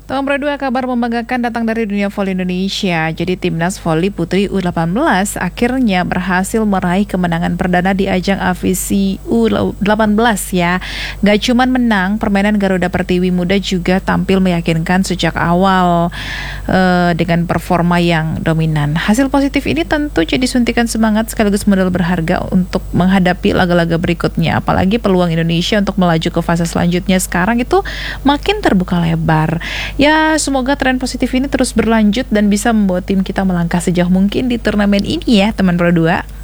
Nomor 2, kabar membanggakan datang dari dunia voli Indonesia. Jadi timnas voli putri U18 akhirnya berhasil meraih kemenangan perdana di ajang AFC U18 ya. Gak cuman menang, permainan Garuda Pertiwi Muda juga tampil meyakinkan sejak awal dengan performa yang dominan. Hasil positif ini tentu jadi suntikan semangat sekaligus modal berharga untuk menghadapi laga-laga berikutnya. Apalagi peluang Indonesia untuk melaju ke fase selanjutnya sekarang itu makin terbuka lebar. Ya, semoga tren positif ini terus berlanjut dan bisa membawa tim kita melangkah sejauh mungkin di turnamen ini ya, teman Pro 2.